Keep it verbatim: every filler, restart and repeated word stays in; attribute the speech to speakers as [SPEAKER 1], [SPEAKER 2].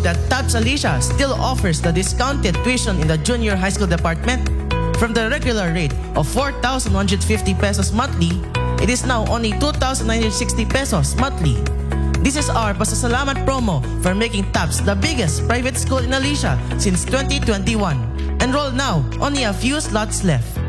[SPEAKER 1] that TAPS Alicia still offers the discounted tuition in the junior high school department? From the regular rate of four thousand one hundred fifty pesos monthly, it is now only two thousand nine hundred sixty pesos monthly. This is our pasasalamat promo for making TAPS the biggest private school in Alicia since twenty twenty-one. Enroll now, only a few slots left.